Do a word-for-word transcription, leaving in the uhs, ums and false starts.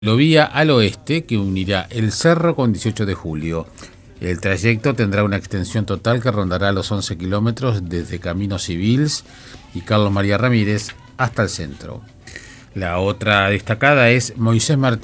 Ciclovía al oeste que unirá El Cerro con dieciocho de julio. El trayecto tendrá una extensión total que rondará los once kilómetros desde Camino Civils y Carlos María Ramírez hasta el centro. La otra destacada es Moisés Martínez.